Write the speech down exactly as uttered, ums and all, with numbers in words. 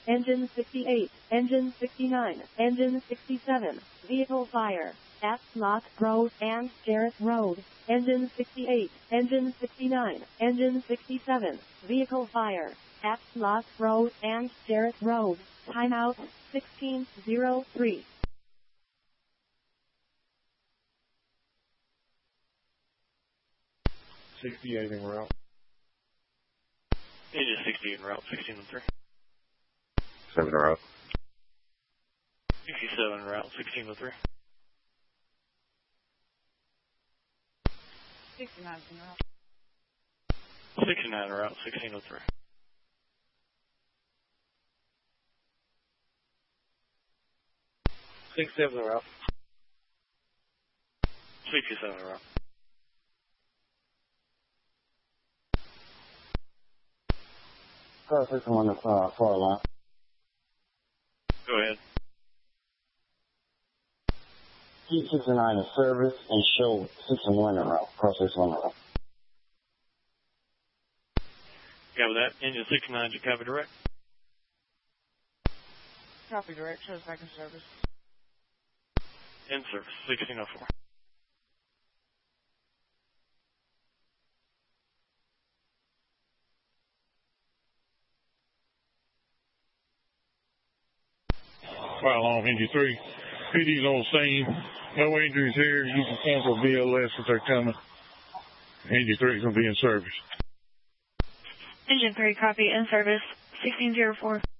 Engine sixty-eight, Engine sixty-nine, Engine sixty-seven, Vehicle fire at Lock Road and Jarrett Road. Engine sixty-eight, Engine sixty-nine, Engine sixty-seven, Vehicle fire at Lock Road and Jarrett Road. Timeout sixteen oh three. sixty-eight en route. Engine sixty-eight en route, sixteen oh three. seven en route. sixty-seven en route, sixteen oh three. sixty-nine en route. sixty-nine en route, sixteen oh three. sixty-seven en route. sixty-seven en route. Car six one, uh, far line. Go ahead. Keep sixty-nine in service and show sixty-one en route. Car six one en route. Copy that. Engine sixty-nine, you copy direct? Copy direct, shows back in service. In service, sixteen oh four. Fire alarm, engine three. P D's on the scene. No injuries here. You can cancel V L S if they're coming. Engine three is going to be in service. Engine three, copy, in service, sixteen oh four.